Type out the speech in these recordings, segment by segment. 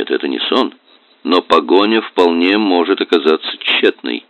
Нет, это не сон, но погоня вполне может оказаться тщетной.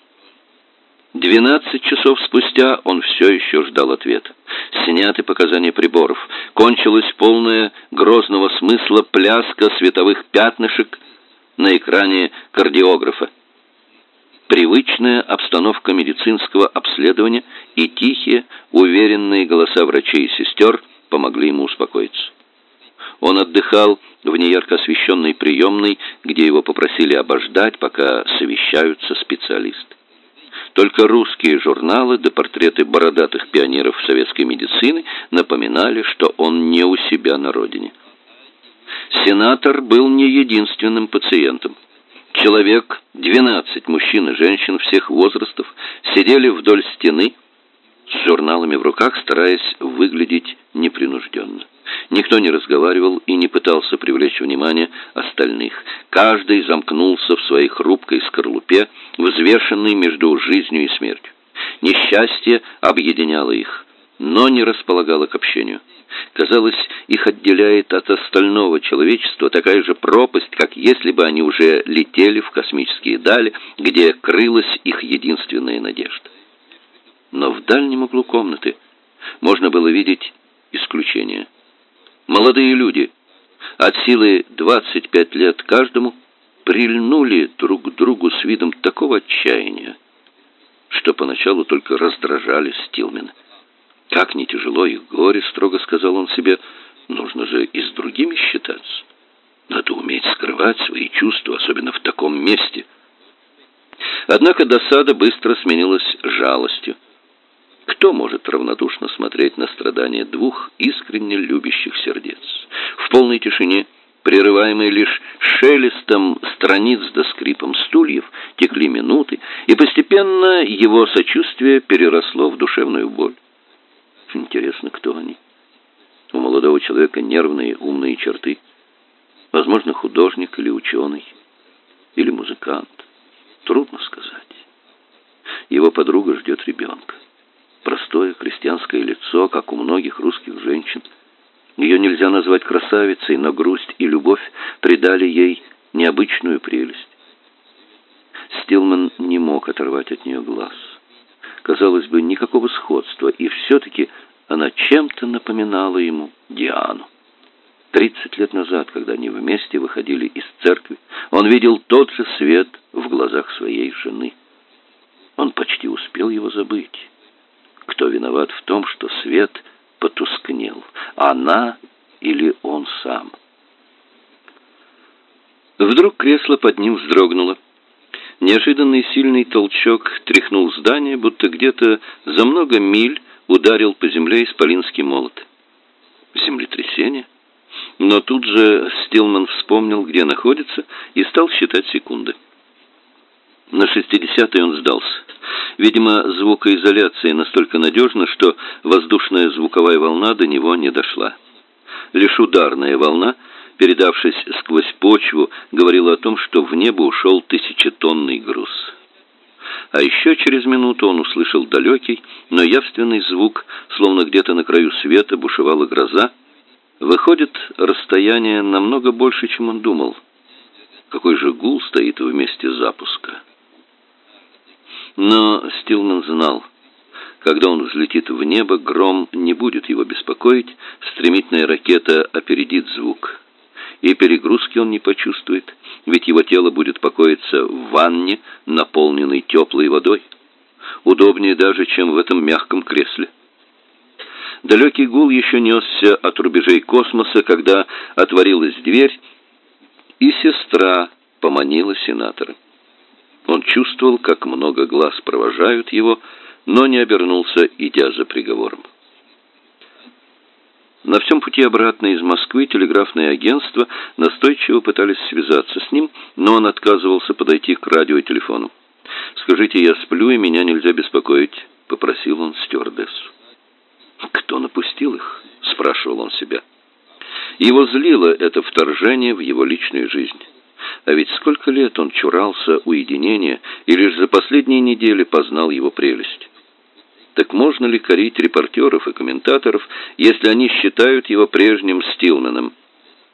12 часов спустя он все еще ждал ответа. Сняты показания приборов. Кончилась полная грозного смысла пляска световых пятнышек на экране кардиографа. Привычная обстановка медицинского обследования и тихие, уверенные голоса врачей и сестер помогли ему успокоиться. Он отдыхал в неярко освещенной приемной, где его попросили обождать, пока совещаются специалисты. Только русские журналы да портреты бородатых пионеров советской медицины напоминали, что он не у себя на родине. Сенатор был не единственным пациентом. Человек 12 мужчин и женщин всех возрастов сидели вдоль стены с журналами в руках, стараясь выглядеть непринужденно. Никто не разговаривал и не пытался привлечь внимание остальных. Каждый замкнулся в своей хрупкой скорлупе, взвешенной между жизнью и смертью. Несчастье объединяло их, но не располагало к общению. Казалось, их отделяет от остального человечества такая же пропасть, как если бы они уже летели в космические дали, где крылась их единственная надежда. Но в дальнем углу комнаты можно было видеть исключение. Молодые люди, от силы 25 лет каждому, прильнули друг к другу с видом такого отчаяния, что поначалу только раздражали Стилмена. «Как не тяжело их горе», — строго сказал он себе, — «нужно же и с другими считаться. Надо уметь скрывать свои чувства, особенно в таком месте». Однако досада быстро сменилась жалостью. Кто может равнодушно смотреть на страдания двух искренне любящих сердец? В полной тишине, прерываемой лишь шелестом страниц да скрипом стульев, текли минуты, и постепенно его сочувствие переросло в душевную боль. Интересно, кто они? У молодого человека нервные, умные черты. Возможно, художник или ученый, или музыкант. Трудно сказать. Его подруга ждет ребенка. Простое крестьянское лицо, как у многих русских женщин. Ее нельзя назвать красавицей, но грусть и любовь придали ей необычную прелесть. Стилман не мог оторвать от нее глаз. Казалось бы, никакого сходства, и все-таки она чем-то напоминала ему Диану. 30 лет назад, когда они вместе выходили из церкви, он видел тот же свет в глазах своей жены. Он почти успел его забыть. Кто виноват в том, что свет потускнел? Она или он сам? Вдруг кресло под ним вздрогнуло. Неожиданный сильный толчок тряхнул здание, будто где-то за много миль ударил по земле исполинский молот. Землетрясение? Но тут же Стилман вспомнил, где находится, и стал считать секунды. На 60-й он сдался. Видимо, звукоизоляция настолько надежна, что воздушная звуковая волна до него не дошла. Лишь ударная волна, передавшись сквозь почву, говорила о том, что в небо ушел 1000-тонный груз. А еще через минуту он услышал далекий, но явственный звук, словно где-то на краю света бушевала гроза. Выходит, расстояние намного больше, чем он думал. Какой же гул стоит в месте запуска. Но Стилман знал, когда он взлетит в небо, гром не будет его беспокоить, стремительная ракета опередит звук. И перегрузки он не почувствует, ведь его тело будет покоиться в ванне, наполненной теплой водой. Удобнее даже, чем в этом мягком кресле. Далекий гул еще несся от рубежей космоса, когда отворилась дверь, и сестра поманила сенатора. Он чувствовал, как много глаз провожают его, но не обернулся, идя за приговором. На всем пути обратно из Москвы телеграфные агентства настойчиво пытались связаться с ним, но он отказывался подойти к радиотелефону. «Скажите, я сплю, и меня нельзя беспокоить», — попросил он стюардессу. «Кто напустил их?» — спрашивал он себя. Его злило это вторжение в его личную жизнь. А ведь сколько лет он чурался уединения, и лишь за последние недели познал его прелесть. Так можно ли корить репортеров и комментаторов, если они считают его прежним Стилманом?